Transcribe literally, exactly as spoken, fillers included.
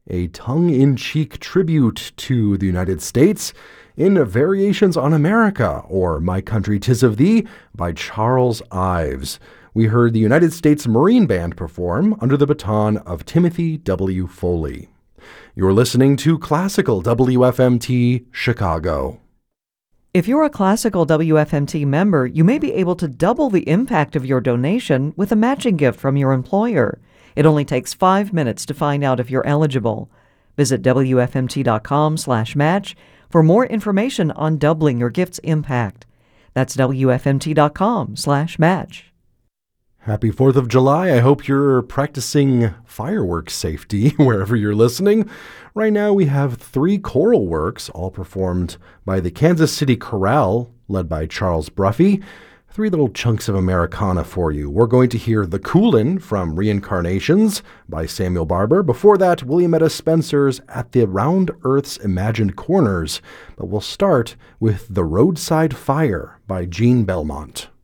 a tongue-in-cheek tribute to the United States in Variations on America, or My Country 'Tis of Thee, by Charles Ives. We heard the United States Marine Band perform under the baton of Timothy W. Foley. You're listening to Classical W F M T Chicago. If you're a Classical W F M T member, you may be able to double the impact of your donation with a matching gift from your employer. It only takes five minutes to find out if you're eligible. Visit W F M T dot com slash match for more information on doubling your gift's impact. That's W F M T dot com slash match. Happy fourth of July. I hope you're practicing fireworks safety wherever you're listening. Right now we have three choral works, all performed by the Kansas City Chorale, led by Charles Bruffy. Three little chunks of Americana for you. We're going to hear The Coolin' from Reincarnations by Samuel Barber. Before that, William Etta Spencer's At the Round Earth's Imagined Corners. But we'll start with The Roadside Fire by Jean Belmont.